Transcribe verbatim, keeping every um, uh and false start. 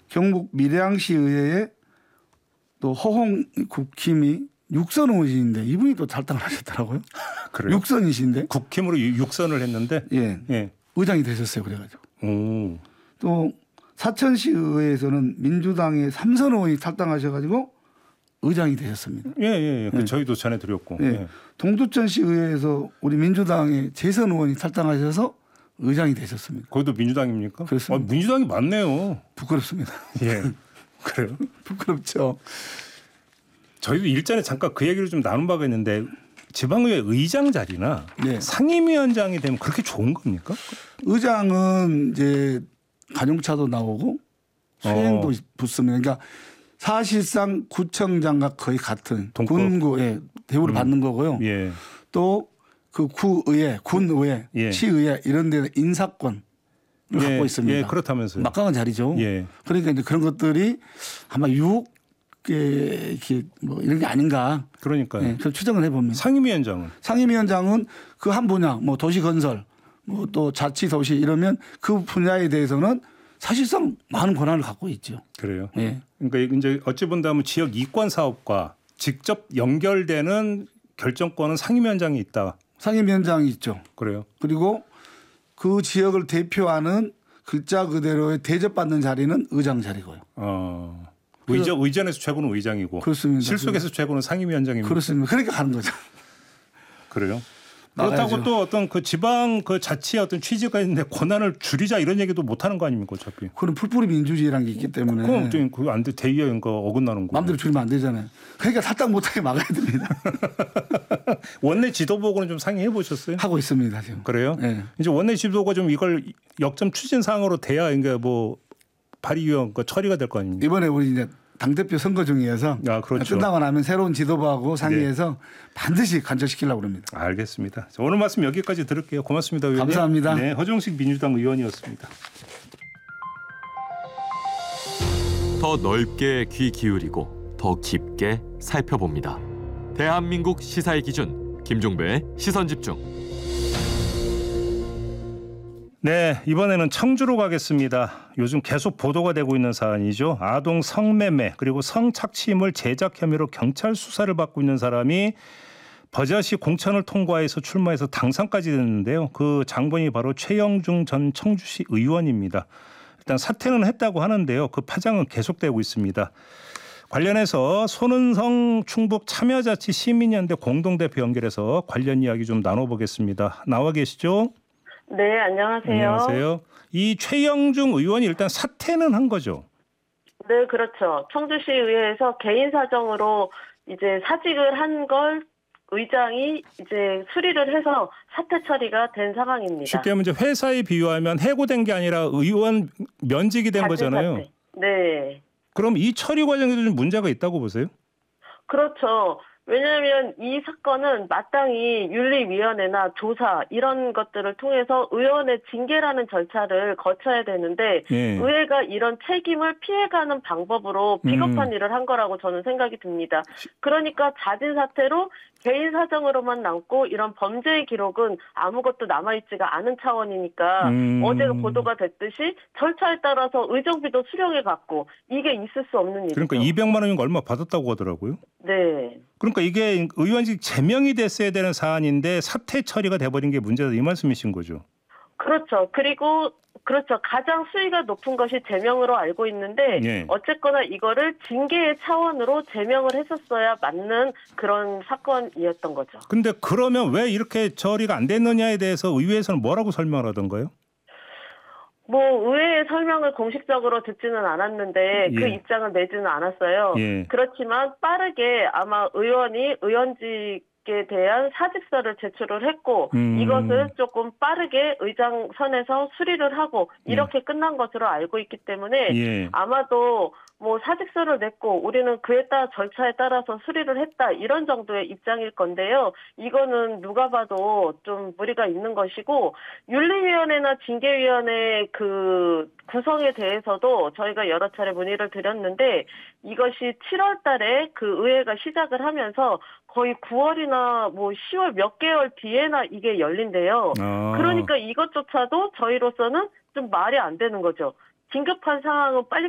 경북 밀양시 의회에 또 허홍 국힘이 육선 의원이신데 이분이 또 탈당을 하셨더라고요. 그래요? 육선이신데 국힘으로 육선을 했는데 예, 예. 의장이 되셨어요. 그래가지고 오. 또 사천시 의회에서는 민주당의 삼선 의원이 탈당하셔가지고 의장이 되셨습니다. 예, 예, 예. 그 예. 저희도 전해드렸고. 예. 예. 동두천시 의회에서 우리 민주당의 재선 의원이 탈당하셔서 의장이 되셨습니다. 거기도 민주당입니까? 그렇습니다. 아, 민주당이 많네요. 부끄럽습니다. 예. 그래요? 부끄럽죠. 저희도 일전에 잠깐 그 얘기를 좀 나눈 바가 있는데 지방의회 의장 자리나 네. 상임위원장이 되면 그렇게 좋은 겁니까? 의장은 이제 관용차도 나오고 수행도 어. 붙습니다. 그러니까 사실상 구청장과 거의 같은 동급. 군구의 대우를 음. 받는 거고요. 예. 또 그 구의회, 군의회, 예. 시의회 이런 데는 인사권을 예. 갖고 있습니다. 예, 그렇다면서요. 막강한 자리죠. 예. 그러니까 이제 그런 것들이 아마 유혹 이렇게 뭐 이런 게 아닌가. 그러니까요. 네, 저 추정을 해봅니다. 상임위원장은 상임위원장은 그 한 분야, 뭐 도시건설, 뭐 또 자치도시 이러면 그 분야에 대해서는 사실상 많은 권한을 갖고 있죠. 그래요. 예. 그러니까 이제 어찌 본다면 지역 이권 사업과 직접 연결되는 결정권은 상임위원장이 있다. 상임위원장이 있죠. 그래요. 그리고 그 지역을 대표하는 글자 그대로의 대접받는 자리는 의장 자리고요. 어. 의전, 의전에서 최고는 의장이고 그렇습니다. 실속에서 최고는 상임위원장입니다. 그렇습니다. 그러니까 가는 거죠. 그래요. 나가야죠. 그렇다고 또 어떤 그 지방 그 자치의 어떤 취지가 있는데 권한을 줄이자 이런 얘기도 못 하는 거 아닙니까 어차피. 그건 풀뿌리 민주주의라는 게 있기 때문에. 그럼 좀 그거 안 돼. 대의가 어긋나는 거. 마음대로 줄이면 안 되잖아요. 그러니까 탈당 못하게 막아야 됩니다. 원내 지도부하고는 좀 상의해 보셨어요? 하고 있습니다 지금. 그래요? 네. 이제 원내 지도부가 좀 이걸 역점 추진 사항으로 돼야 이게 뭐 발의위원 그 처리가 될 거 아닙니까? 이번에 우리 이제 당대표 선거 중이어서 아, 그렇죠. 끝나고 나면 새로운 지도부하고 상의해서 네. 반드시 간절시키려고 합니다. 알겠습니다. 자, 오늘 말씀 여기까지 들을게요. 고맙습니다. 의원님. 감사합니다. 네, 허정식 민주당 의원이었습니다. 더 넓게 귀 기울이고 더 깊게 살펴봅니다. 대한민국 시사의 기준 김종배의 시선집중. 네, 이번에는 청주로 가겠습니다. 요즘 계속 보도가 되고 있는 사안이죠. 아동 성매매 그리고 성착취물 제작 혐의로 경찰 수사를 받고 있는 사람이 버젓이 공천을 통과해서 출마해서 당선까지 됐는데요. 그 장본이 바로 최영중 전 청주시 의원입니다. 일단 사퇴는 했다고 하는데요. 그 파장은 계속되고 있습니다. 관련해서 손은성 충북 참여자치 시민연대 공동대표 연결해서 관련 이야기 좀 나눠보겠습니다. 나와 계시죠? 네, 안녕하세요. 안녕하세요. 이 최영중 의원이 일단 사퇴는 한 거죠? 네, 그렇죠. 청주시 의회에서 개인 사정으로 이제 사직을 한 걸 의장이 이제 수리를 해서 사퇴 처리가 된 상황입니다. 쉽게 하면 이제 회사에 비유하면 해고된 게 아니라 의원 면직이 된 거잖아요. 사퇴. 네. 그럼 이 처리 과정에도 좀 문제가 있다고 보세요? 그렇죠. 왜냐하면 이 사건은 마땅히 윤리위원회나 조사 이런 것들을 통해서 의원의 징계라는 절차를 거쳐야 되는데 예. 의회가 이런 책임을 피해가는 방법으로 비겁한 음. 일을 한 거라고 저는 생각이 듭니다. 그러니까 자진 사퇴로 개인 사정으로만 남고 이런 범죄의 기록은 아무것도 남아있지가 않은 차원이니까 음. 어제 보도가 됐듯이 절차에 따라서 의정비도 수령해 갔고 이게 있을 수 없는 일이죠. 그러니까 이백만 원인가 얼마 받았다고 하더라고요. 네. 그러니까 이게 의원직 제명이 됐어야 되는 사안인데 사퇴 처리가 돼버린 게 문제다 이 말씀이신 거죠. 그렇죠. 그리고 그렇죠. 가장 수위가 높은 것이 제명으로 알고 있는데 예. 어쨌거나 이거를 징계의 차원으로 제명을 했었어야 맞는 그런 사건이었던 거죠. 근데 그러면 왜 이렇게 처리가 안 됐느냐에 대해서 의회에서는 뭐라고 설명을 하던가요? 뭐 의회의 설명을 공식적으로 듣지는 않았는데 예. 그 입장을 내지는 않았어요. 예. 그렇지만 빠르게 아마 의원이 의원직에 대한 사직서를 제출을 했고 음. 이것을 조금 빠르게 의장선에서 수리를 하고 이렇게 예. 끝난 것으로 알고 있기 때문에 예. 아마도 뭐 사직서를 냈고 우리는 그에 따라 절차에 따라서 수리를 했다 이런 정도의 입장일 건데요. 이거는 누가 봐도 좀 무리가 있는 것이고 윤리위원회나 징계위원회 그 구성에 대해서도 저희가 여러 차례 문의를 드렸는데 이것이 칠월 달에 그 의회가 시작을 하면서 거의 구월이나 뭐 시월 몇 개월 뒤에나 이게 열린대요. 아. 그러니까 이것조차도 저희로서는 좀 말이 안 되는 거죠. 긴급한 상황은 빨리